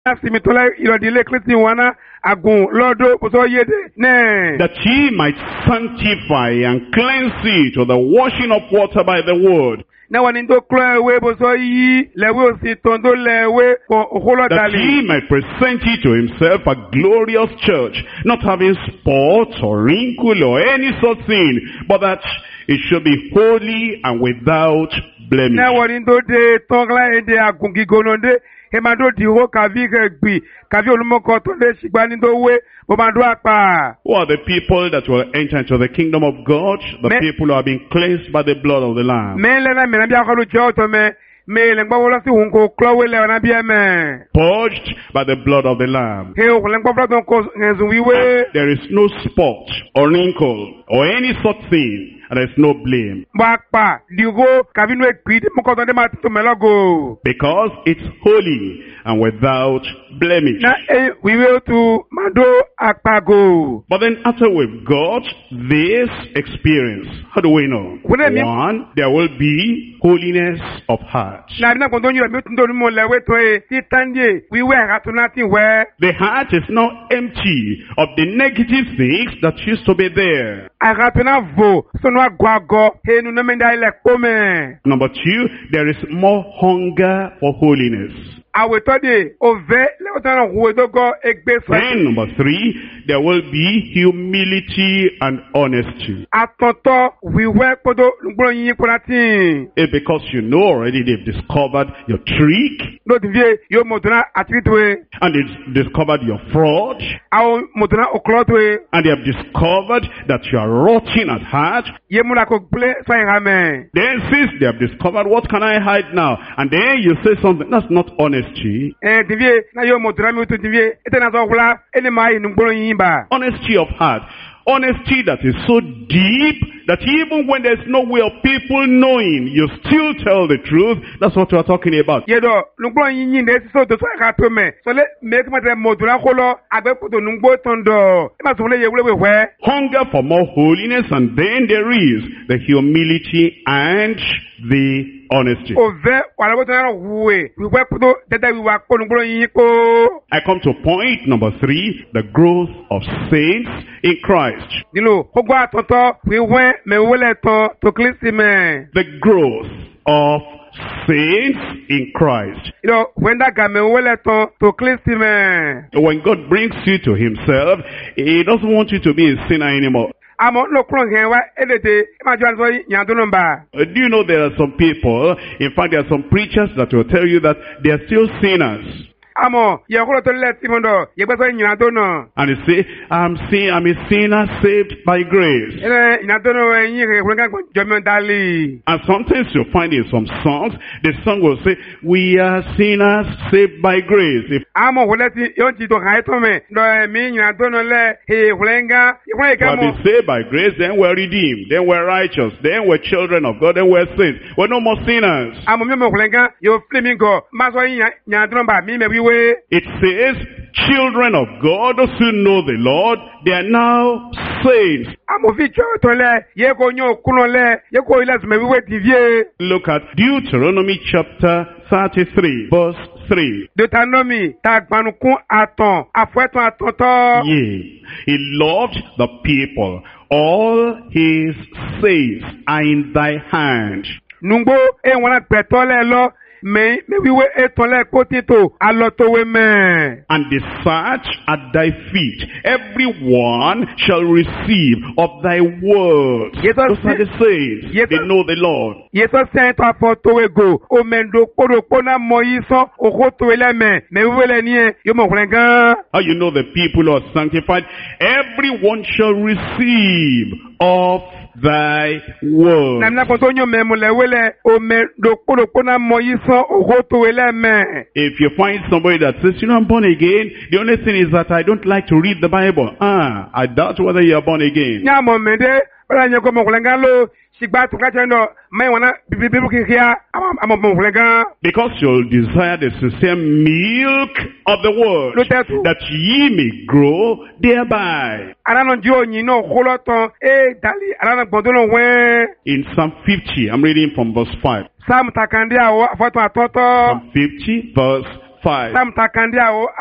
that ye might sanctify and cleanse it with the washing of water by the word, that he might present it to himself a glorious church, not having spot or wrinkle or any such thing, but that it should be holy and without blemish. Who are the people that will enter into the kingdom of God? The people who have been cleansed by the blood of the Lamb. Purged by the blood of the Lamb. There is no spot or wrinkle or any such thing. And there is no blame. Because it's holy and without blemish. But then after we've got this experience, how do we know? One, there will be holiness of heart. The heart is now empty of the negative things that used to be there. Number two, there is more hunger for holiness. Then number three, there will be humility and honesty. It's because you know already they've discovered your trick. And they've discovered your fraud. And they have discovered that you are rotten at heart. Then since they have discovered, what can I hide now? And then you say something, that's not honesty. Honesty of heart. Honesty that is so deep that even when there's no way of people knowing, you still tell the truth. That's what we're talking about. Hunger for more holiness, and then there is the humility and the honesty. I come to point number three, the growth of saints in Christ. The growth of saints in Christ. When God brings you to himself, he doesn't want you to be a sinner anymore. Do you know there are some people, in fact there are some preachers that will tell you that they are still sinners. And you say, I'm a sinner saved by grace. And sometimes you find in some songs, the song will say, we are sinners saved by grace. But they say by grace, then we're redeemed, then we're righteous, then we're children of God, then we're saints. We're no more sinners. It says, children of God, those who know the Lord, they are now saints. Look at Deuteronomy chapter 33, verse 3. Yea, he loved the people. All his saints are in thy hand. And they search at thy feet. Everyone shall receive of thy words. Those are the saints. They know the Lord. How you know the people who are sanctified? Everyone shall receive of thy word. If you find somebody that says, you know, I'm born again, the only thing is that I don't like to read the Bible. I doubt whether you are born again. Because you'll desire the sincere milk of the word, that ye may grow thereby. In Psalm 50, I'm reading from verse 5. Psalm 50, verse 5. Sam takandi awo